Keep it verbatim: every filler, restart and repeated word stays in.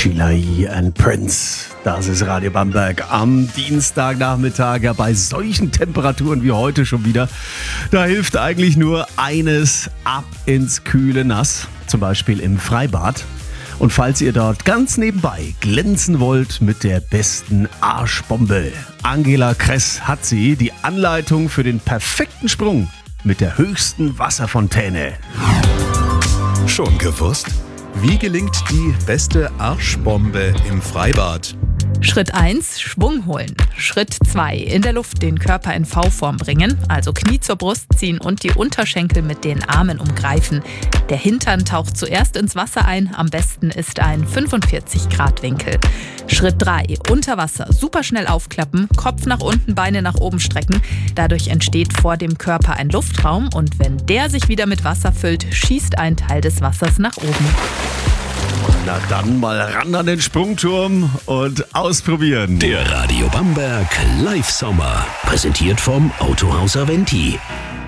Sheila E. and Prince. Das ist Radio Bamberg am Dienstagnachmittag. Ja, bei solchen Temperaturen wie heute schon wieder, da hilft eigentlich nur eines: ab ins kühle Nass. Zum Beispiel im Freibad. Und falls ihr dort ganz nebenbei glänzen wollt mit der besten Arschbombe, Angela Kress hat sie, die Anleitung für den perfekten Sprung mit der höchsten Wasserfontäne. Schon gewusst? Wie gelingt die beste Arschbombe im Freibad? Schritt eins, Schwung holen. Schritt zwei, in der Luft den Körper in V-Form bringen, also Knie zur Brust ziehen und die Unterschenkel mit den Armen umgreifen. Der Hintern taucht zuerst ins Wasser ein, am besten ist ein fünfundvierzig Grad Winkel. Schritt drei, unter Wasser super schnell aufklappen, Kopf nach unten, Beine nach oben strecken. Dadurch entsteht vor dem Körper ein Luftraum und wenn der sich wieder mit Wasser füllt, schießt ein Teil des Wassers nach oben. Na dann mal ran an den Sprungturm und ausprobieren. Der Radio Bamberg Live Sommer, präsentiert vom Autohaus Aventi.